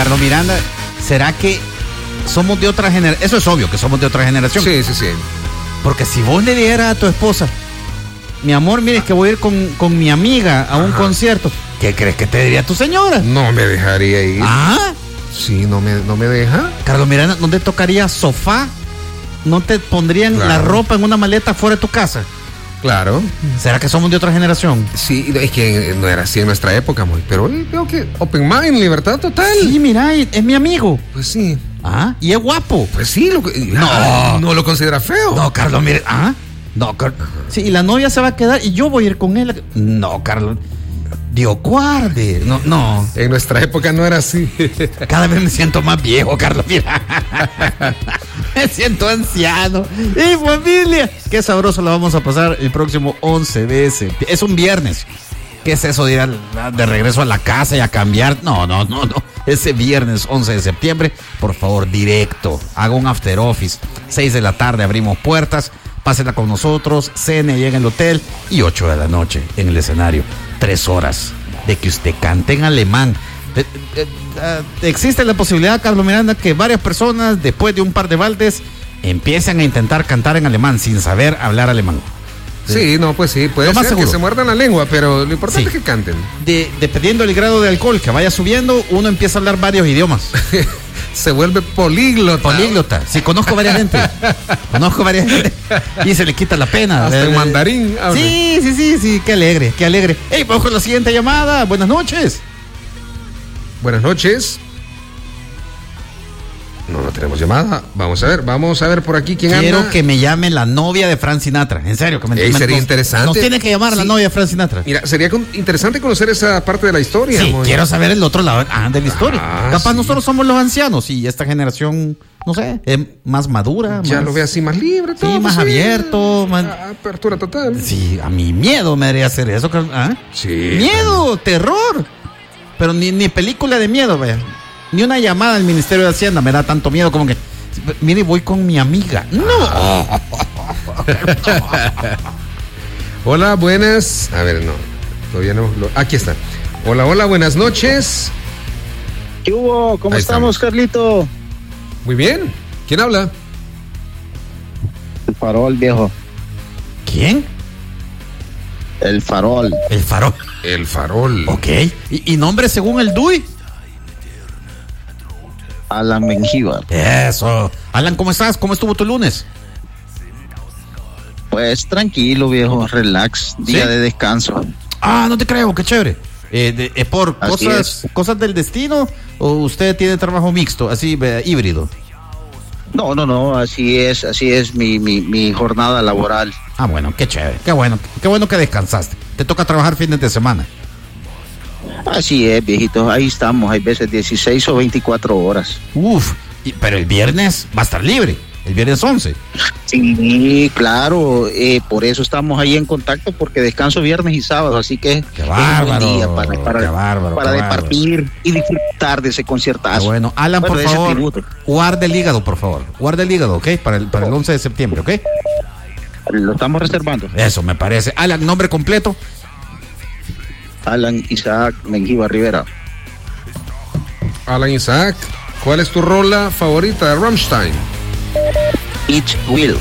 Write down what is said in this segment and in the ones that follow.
Carlos Miranda, ¿será que somos de otra generación? Eso es obvio que somos de otra generación. Sí. Porque si vos le dijeras a tu esposa, mi amor, mire, es que voy a ir con mi amiga a un concierto, ¿qué crees que te diría tu señora? No me dejaría ir. ¿Ah? Sí, no me deja. Carlos Miranda, ¿no te tocaría sofá? ¿No te pondrían la ropa en una maleta fuera de tu casa? Claro. ¿Será que somos de otra generación? Sí, es que no era así en nuestra época, muy. Pero veo que open mind, libertad total. Sí, mira, es mi amigo. Pues sí. Ah, y es guapo. Pues sí, no lo considera feo. No, Carlos, mire. Ah, no, sí, y la novia se va a quedar y yo voy a ir con él. No, Carlos. Dios guarde. No. En nuestra época no era así. Cada vez me siento más viejo, Carlos. Mira. Me siento anciano. Y familia, qué sabroso la vamos a pasar el próximo 11 de septiembre. Es un viernes. ¿Qué es eso de ir de regreso a la casa y a cambiar? No. Ese viernes 11 de septiembre, por favor, directo. Haga un after office. 6 de la tarde abrimos puertas. Pásela con nosotros, cene, llega al hotel y 8 de la noche en el escenario. 3 horas de que usted cante en alemán. Existe la posibilidad, Carlos Miranda, que varias personas, después de un par de baldes, empiecen a intentar cantar en alemán sin saber hablar alemán. Sí, no, pues sí, puede ser que se muerdan la lengua, pero lo importante es que canten. Dependiendo del grado de alcohol que vaya subiendo, uno empieza a hablar varios idiomas. Se vuelve políglota. Sí, conozco varias gente. Y se le quita la pena. Hasta en mandarín. Sí, qué alegre. Hey, vamos con la siguiente llamada. Buenas noches. Buenas noches. No tenemos llamada. Vamos a ver por aquí quién anda. Quiero que me llame la novia de Frank Sinatra. En serio, sería interesante. Nos tiene que llamar la novia de Frank Sinatra. Mira, sería interesante conocer esa parte de la historia. Sí, quiero saber el otro lado de la historia. Capaz nosotros somos los ancianos y esta generación, no sé, es más madura. Ya lo ve así más libre, todo. Sí, más abierto. Apertura total. Sí, a mí miedo me haría hacer eso. Sí. Miedo, terror. Pero ni película de miedo, vaya. Ni una llamada al Ministerio de Hacienda me da tanto miedo como que, mire, voy con mi amiga. No. Hola, buenas. A ver, no. Todavía no. Aquí está. Hola, buenas noches. ¿Qué hubo? ¿Cómo estamos, Carlito? Muy bien. ¿Quién habla? El Farol, viejo. ¿Quién? El Farol. El Farol. Ok. ¿Y nombre según el DUI? Alan Mengíbar. Eso. Alan, ¿cómo estás? ¿Cómo estuvo tu lunes? Pues tranquilo, viejo, relax, día de descanso. Ah, no te creo, qué chévere. ¿Por cosas del destino o usted tiene trabajo mixto, así híbrido? No, así es mi jornada laboral. Ah, bueno, qué chévere, qué bueno que descansaste. Te toca trabajar fines de semana. Así es, viejito, ahí estamos, hay veces 16 o 24 horas. Pero el viernes va a estar libre, el viernes 11. Sí, claro, por eso estamos ahí en contacto, porque descanso viernes y sábado, así que qué bárbaro, es un buen día para departir y disfrutar de ese conciertazo. Bueno, Alan, por favor, guarde el hígado, por favor, ¿ok? Para el 11 de septiembre, ¿ok? Lo estamos reservando. Eso me parece. Alan, nombre completo. Alan Isaac Mengíbar Rivera. Alan Isaac, ¿cuál es tu rola favorita de Rammstein? Each Will.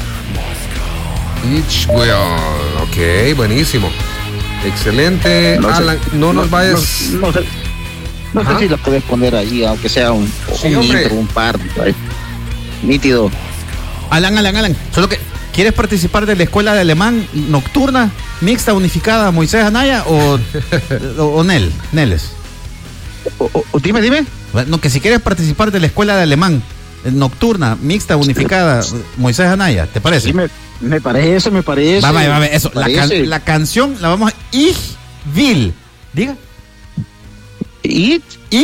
Ok, buenísimo. Excelente. Alan, no nos vayas. No sé si la puedes poner ahí, aunque sea un intro, un par. Nítido. Alan, solo que ¿quieres participar de la escuela de alemán nocturna, mixta, unificada, Moisés Anaya o Neles? Dime. No, que si quieres participar de la escuela de alemán nocturna, mixta, unificada, Moisés Anaya, ¿te parece? Sí, me parece. Va, eso. La canción la vamos a... Ich will. Diga. Ich.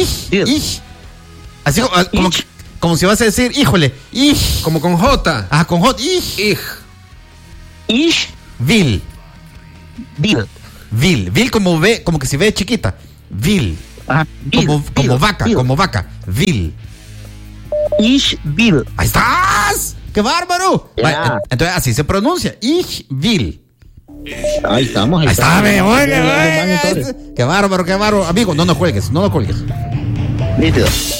Así como si vas a decir, híjole, ich. Como con J. Ah, con J. Ich will. Will como ve, como que si ve chiquita. Will. Como vaca. Will. Ich will. Ahí estás. ¡Qué bárbaro! Yeah. Entonces así se pronuncia. Ich will. Ahí estamos. Ahí está, oiga. Qué bárbaro. Amigo, no nos cuelgues. Nítido.